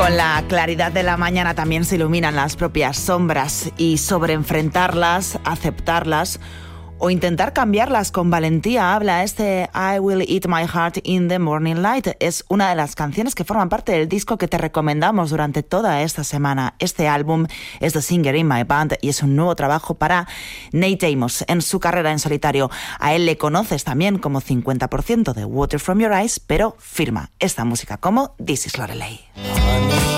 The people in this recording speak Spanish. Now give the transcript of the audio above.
Con la claridad de la mañana también se iluminan las propias sombras y sobre enfrentarlas, aceptarlas o intentar cambiarlas con valentía habla este I Will Eat My Heart in the Morning Light. Es una de las canciones que forman parte del disco que te recomendamos durante toda esta semana. Este álbum es The Singer in My Band y es un nuevo trabajo para Nate Amos en su carrera en solitario. A él le conoces también como 50% de Water From Your Eyes, pero firma esta música como This Is Lorelei.